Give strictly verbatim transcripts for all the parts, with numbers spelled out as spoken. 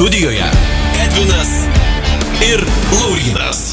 Studijoje Edvinas ir Laurynas.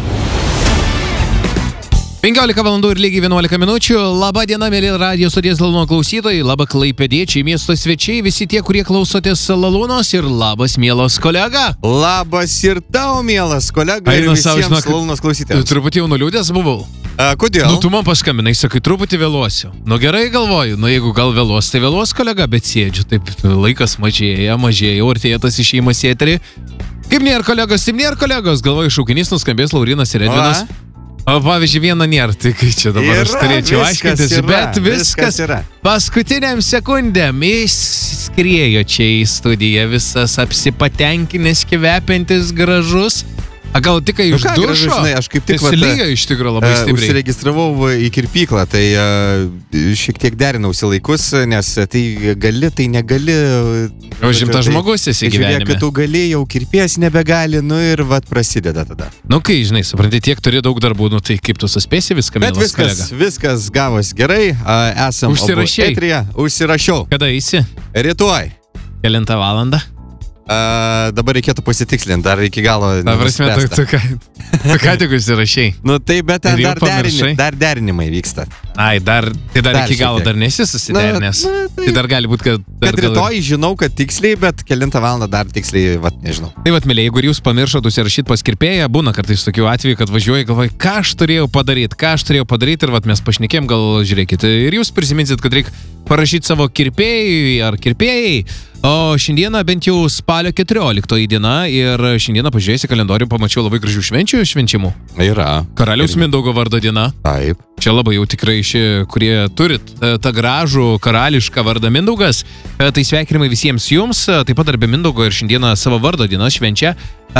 penkiolika valandų ir lygiai vienuolika minučių. Labą dieną, mėly radijo stoties Lalūno klausytojai, labą klaipėdiečiai, miesto svečiai, visi tie, kurie klausotės Lalūnos ir labas, mielas kolega. Labas ir tau, mielas kolega, ir visiems Lalūnos klausytojams. Truputį jau nuliūdęs buvau. A, kodėl? Nu, tu man paskambinai, sakai, truputį vėluosiu. Nu, gerai galvoju, nu, jeigu gal vėluos, tai vėluos, kolega, bet sėdžiu, taip laikas mažėja, mažėja, artėja tas išėjimas į eterį. Kaip nėra kolegos, taip nėra kolegos, galvoju, šaukinys nuskambės Laurynas ir Edvinas. O pavyzdžiui, vieno nėra, tai kai čia dabar yra, aš turėčiau aiškintis, yra, bet viskas, viskas yra. Paskutiniam sekundėm įskriejo čia į studiją visas apsipatenkinęs, kvepiantis, gražus. A gal tik kai nu, iš dušo? Žinai, aš kaip tik lyjo iš tikrųjų labai stipriai. Uh, užsiregistravau į kirpyklą, tai uh, šiek tiek derinausi laikus, nes tai gali, tai negali. Užimtas tai, žmogus esi gyvenime. Žiūrėk, kad tu gali, jau kirpėjas nebegali, nu ir vat prasideda tada. Nu kai, žinai, supranti, tiek turi daug darbų, nu tai kaip tu suspėsi viską, mielas viskas, kolega. Viskas gavos gerai, uh, esam eteryje, užsirašiau. Kada eisi? Rytoj. Kelintą valandą? Uh, dabar reikėtų pasitikslinti, dar iki galo nenuspręsta. Tu, tu, tu, tu ką tik užsirašei? Nu taip, bet ten dar, derini, dar derinimai vyksta. Ai, dar, tai dar, dar iki galo dar nesi susiderinęs. Na, na, tai, tai dar gali būti, kad... Kad rytoj gal... žinau, kad tiksliai, bet kelintą valandą dar tiksliai, vat, nežinau. Tai vat, mėly, jeigu jūs pamiršot užsirašyti pas kirpėją, būna kartais tokių atvejų, kad važiuoji, galvoji, ką aš turėjau padaryti, ką aš turėjau padaryti ir vat, mes pašnekėm, gal žiūrėkit. Ir jūs prisiminsit, kad reikia parašyti savo kirpėjui ar kirpėjai. O šiandieną bent jau spalio keturioliktoji diena ir šiandieną pažiūrėjus į kalendorių pamačiau labai gražių švenčių švenčimų. Yra. Karaliaus ir... Mindaugo vardo diena. Taip. Čia labai jau tikrai ši, kurie turit tą gražų karališką vardą Mindaugas, tai sveikinimai visiems jums. Taip pat dar be Mindaugo ir šiandieną savo vardo dieną švenčia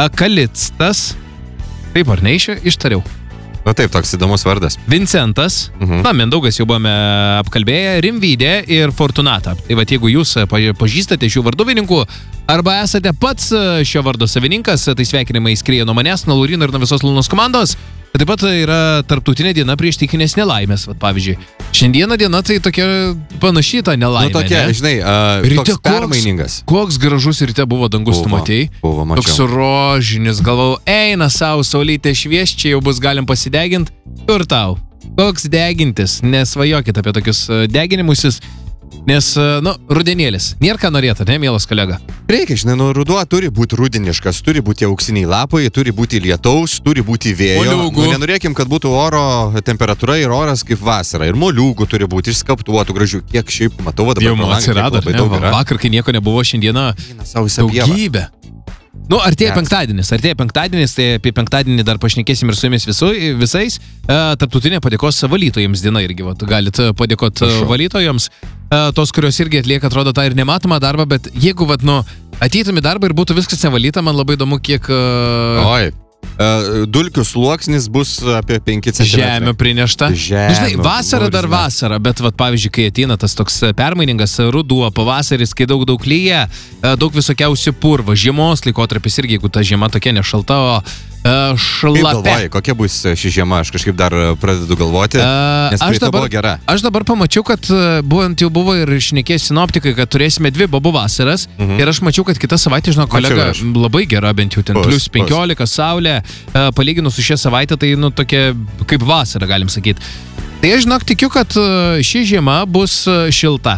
Kalictas. Taip ar ne ištariau? Na taip, toks įdomus vardas. Vincentas, mhm. Na, Mindaugas jau buvome apkalbėję, Rimvydė ir Fortunata. Tai va, jeigu jūs pažįstate šių varduvininkų, arba esate pats šio vardo savininkas, tai sveikinimai skrieja nuo manęs, nuo Lauryno ir nuo visos Lalūnos komandos. Taip pat yra tarptautinė diena prieš stichinės nelaimės, vat, pavyzdžiui. Šiandieną diena tai tokia panaši ta nelaimė, nu, tokia, ne? Žinai, uh, ryte toks permainingas. Koks, koks gražus ryte buvo dangus, tu matei? Buvo, mačiau. Toks rožinis, galvau, eina savo, saulytė švies, čia jau bus galim pasideginti. Kur tau? Koks degintis? Nesvajokit apie tokius deginimusis. Nes, nu, rudenėlis. Nėra ką norėtų, ne, mielas kolega? Reikia, žinai, nu, ruduo turi būti rudeniškas, turi būti auksiniai lapai, turi būti lietaus, turi būti vėjo. Moliūgų. Nu, nenorėkim, kad būtų oro temperatūra ir oras kaip vasara. Ir moliūgų turi būti išskaptuotų gražių. Kiek šiaip matau, dabar jau atsirado, ne, va, vakar, kai nieko nebuvo, šiandieną daugybė. Nu, artėja penktadienis, artėja penktadienis, tai apie penktadienį dar pašnekėsim ir su jumis visu, visais. E, tarptautinė padėkos valytojams diena irgi, va, galit padėkoti valytojams, e, tos, kurios irgi atlieka, atrodo, tą ir nematomą darbą, bet jeigu, va, nu, ateitum į darbą ir būtų viskas nevalyta, man labai įdomu, kiek... E... Oi. Uh, dulkių sluoksnis bus apie penki centimetrai. Žemė prinešta. Žemė. Žinai, vasara dar vasara, bet vat, pavyzdžiui, kai ateina tas toks permainingas ruduo, pavasaris, kai daug daug lyja, daug visokiausių purvo, žiemos laikotarpis irgi, jeigu ta žiema tokia nešalta, o uh, šlapia. Kaip galvoji, kokia bus ši žiema? Aš kažkaip dar pradedu galvoti, uh, nes praeita buvo gera. Aš dabar pamačiau, kad buvant jau buvo ir šnekės sinoptikai, kad turėsime dvi bobų vasaras, uh-huh. Ir aš mačiau, kad kitą savaitę, žinau, kolega, labai gera, bent jau ten pus, plus penkiolika, pus. Saulė. Palyginus su šią savaitę, tai, nu, tokia kaip vasara, galim sakyti. Tai aš, žinok, tikiu, kad ši žiema bus šilta.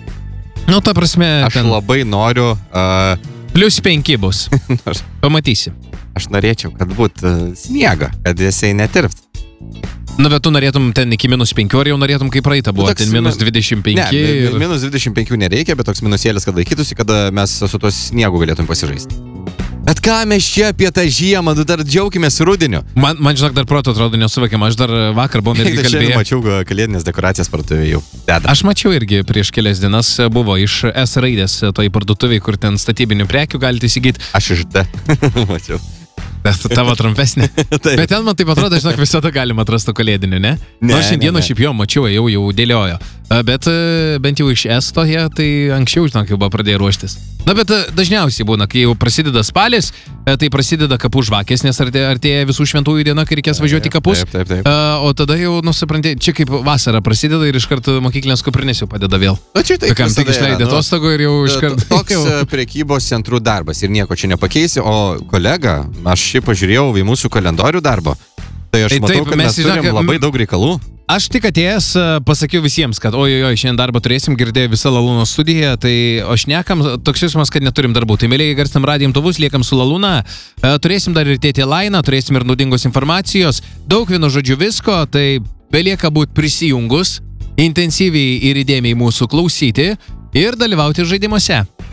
Nu, ta prasme... Aš ten... labai noriu... Uh... Plius penki bus. Pamatysi. Aš norėčiau, kad būtų sniega, kad jisai netirpt. Nu, bet tu norėtum ten iki minus penkių, ar jau norėtum kaip praeitą buvo, nu, ten minus dvidešimt penki? Ne, ir... minus dvidešimt penki nereikia, bet toks minusėlis, kad laikytųsi, kada mes su tuos sniegu galėtum pasižaisti. Bet ką mes čia apie tą žiemą, nu dar džiaukimės rudeniu. Man, man žinok, dar proto atrodo nesuvokiam, aš dar vakar buvom irgi kalbėję. Aš mačiau kalėdinės dekoracijas parduotuvėje jau deda. Aš mačiau irgi prieš kelias dienas buvo iš S raidės toj parduotuvėje, kur ten statybinių prekių galite įsigyti. Aš iš D mačiau. Tavo trumpesnė. Bet ten man taip atrodo, žinok, visada galima atrasti kalėdinių, ne? Ne, Nors šiandieną ne, ne. šiaip jo mačiau, jau, jau dėliojo. Bet bent jau iš Estoje, tai anksčiau, žinok, jau buvo pradėję ruoštis. Na, bet dažniausiai būna, kai jau prasideda spalis, tai prasideda kapų žvakės, nes artėja, artėja visų šventųjų diena, kai reikės važiuoti į kapus. Taip, taip, taip. Uh, o tada jau, nusipranti, čia kaip vasara prasideda ir iš karto mokyklinės kuprinės jau padeda vėl. Na, čia taip, Kam tik išleidė atostogų ir jau iš karto. Toks prekybos centrų darbas ir nieko čia nepakeisi, o kolega, aš šį pažiūrėjau į mūsų kalendorių darbo. Tai aš Tai matau, taip, kad mes, mes turim žinok, labai daug reikalų. Aš tik atėjęs pasakiau visiems, kad oi, oi, šiandien darbą turėsim, girdėjau visą Lalūno studiją, tai aš nekam toks jausmas, kad neturim darbų. Tai mėlyje garstam radijo imtuvus, liekam su Lalūna, turėsim dar ir tėtį Lainą, turėsim ir naudingos informacijos, daug vienu žodžiu visko, tai belieka būti prisijungus, intensyviai ir įdėmiai mūsų klausyti ir dalyvauti žaidimuose.